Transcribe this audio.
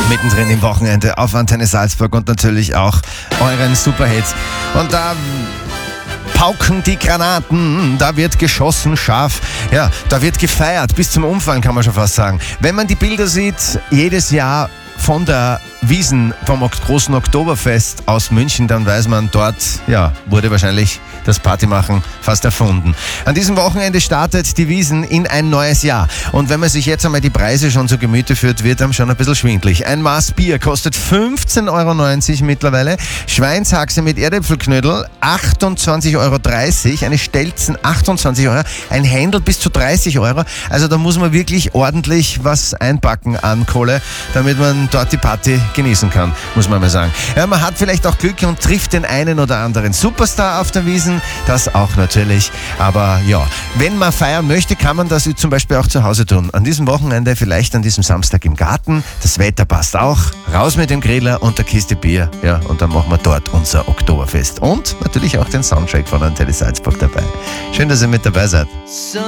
Mittendrin im Wochenende auf Antenne Salzburg und natürlich auch euren Superhits. Und da pauken die Granaten, da wird geschossen scharf, ja, da wird gefeiert, bis zum Umfallen kann man schon fast sagen. Wenn man die Bilder sieht, jedes Jahr von der Wiesn vom großen Oktoberfest aus München, dann weiß man, dort wurde wahrscheinlich das Partymachen fast erfunden. An diesem Wochenende startet die Wiesn in ein neues Jahr. Und wenn man sich jetzt einmal die Preise schon zu Gemüte führt, wird einem schon ein bisschen schwindlig. Ein Maß Bier kostet 15,90 € mittlerweile. Schweinshaxe mit Erdäpfelknödel 28,30 €. Eine Stelzen 28 €. Ein Händel bis zu 30 €. Also da muss man wirklich ordentlich was einpacken an Kohle, damit man dort die Party genießen kann, muss man mal sagen. Ja, man hat vielleicht auch Glück und trifft den einen oder anderen Superstar auf der Wiesn, das auch natürlich. Aber ja, wenn man feiern möchte, kann man das zum Beispiel auch zu Hause tun. An diesem Wochenende, vielleicht an diesem Samstag im Garten. Das Wetter passt auch. Raus mit dem Griller und der Kiste Bier. Ja, und dann machen wir dort unser Oktoberfest. Und natürlich auch den Soundtrack von Antenne Salzburg dabei. Schön, dass ihr mit dabei seid.